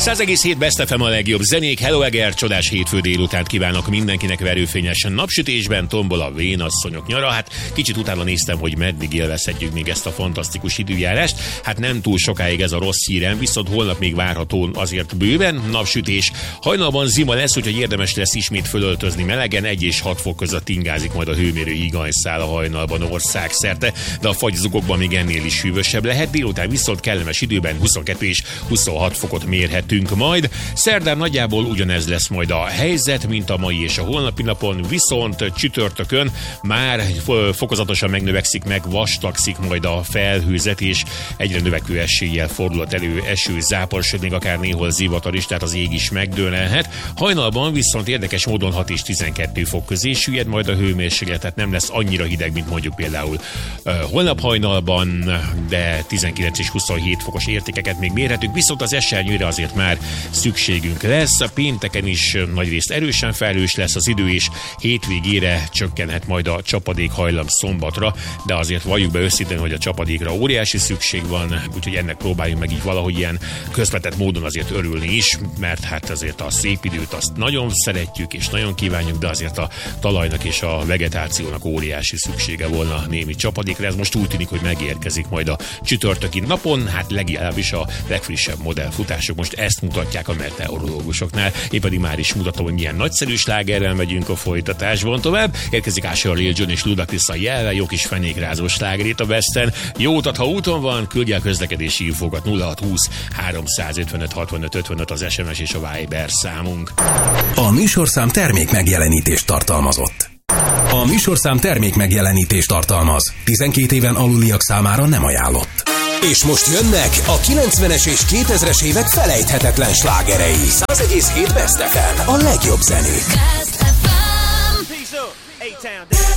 100,7 Best FM a legjobb zenék. Hello Eger, csodás hétfő délutánt kívánok mindenkinek, verőfényesen napsütésben tombol a vénasszonyok nyara. Hát kicsit utána néztem, hogy meddig élvezhetjük még ezt a fantasztikus időjárást. Hát nem túl sokáig ez a rossz hírem, viszont holnap még várható azért bőven napsütés. Hajnalban zima lesz, úgyhogy érdemes lesz ismét fölöltözni melegen. 1 és 6 fok között ingázik majd a hőmérő higanyszál a hajnalban országszerte, de a fagyzugokban még ennél is hűvösebb lehet. Délután viszont kellemes időben 22 és 26 fokot mérhetünk majd. Szerdán nagyjából ugyanez lesz majd a helyzet, mint a mai és a holnapi napon, viszont csütörtökön már fokozatosan megnövekszik, megvastagszik majd a felhőzet, és egyre növekvő eséllyel fordulhat elő eső, zápor, sőt még akár néhol zivatar is, tehát az ég is megdőlhet. Hajnalban viszont érdekes módon 6 és 12 fok közé süllyed majd a hőmérséklet, tehát nem lesz annyira hideg, mint mondjuk például holnap hajnalban, de 19 és 27 fokos értékeket még mérhetünk, viszont az esernyőre azért már szükségünk lesz. A pénteken is nagyrészt erősen felhős lesz az idő, és hétvégére csökkenhet majd a csapadék hajlam szombatra, de azért valljuk be őszintén, hogy a csapadékra óriási szükség van, úgyhogy ennek próbáljunk meg így valahogy ilyen közvetett módon azért örülni is, mert hát azért a szép időt azt nagyon szeretjük és nagyon kívánjuk, de azért a talajnak és a vegetációnak óriási szüksége volna némi csapadékra. Ez most úgy tűnik, hogy megérkezik majd a csütörtöki napon, hát legalábbis a legfrissebb modellfutások most ezt mutatják a meteorológusoknál. Én pedig már is mutatom, hogy milyen nagyszerű slágerrel megyünk a folytatásban tovább. Érkezik Asher, Lil Jon és Ludacris a Jelvel, jó kis fenékrázó slágerét a Besten. Jót ad, ha úton van, küldje a közlekedési infókat 0620 355 65 55 az SMS és a Viber számunk. A műsorszám termék megjelenítést tartalmazott. A műsorszám termék megjelenítést tartalmaz. 12 éven aluliak számára nem ajánlott. És most jönnek a 90-es és 2000-es évek felejthetetlen slágerei. 100,7 Best FM, a legjobb zenék.